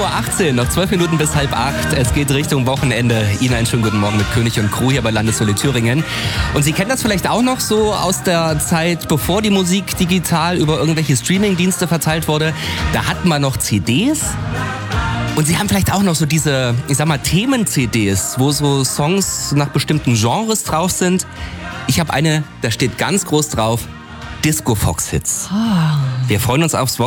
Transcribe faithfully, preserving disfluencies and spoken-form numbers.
achtzehn Uhr, noch zwölf Minuten bis halb acht. Es geht Richtung Wochenende. Ihnen einen schönen guten Morgen mit König und Crew hier bei Landeswelle Thüringen. Und Sie kennen das vielleicht auch noch so aus der Zeit, bevor die Musik digital über irgendwelche Streamingdienste verteilt wurde. Da hatten wir noch C Ds. Und Sie haben vielleicht auch noch so diese, ich sag mal, Themen-C Ds, wo so Songs nach bestimmten Genres drauf sind. Ich habe eine, da steht ganz groß drauf, Disco Fox Hits. Wir freuen uns aufs Wochenende.